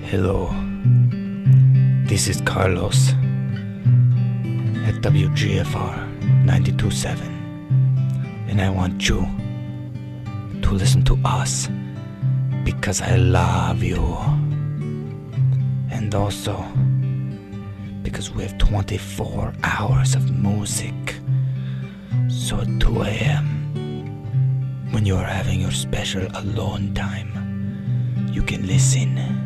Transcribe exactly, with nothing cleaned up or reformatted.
Hello, this is Carlos at W G F R ninety-two point seven, and I want you to listen to us because I love you, and also because we have twenty-four hours of music. So at two a.m. when you are having your special alone time, you can listen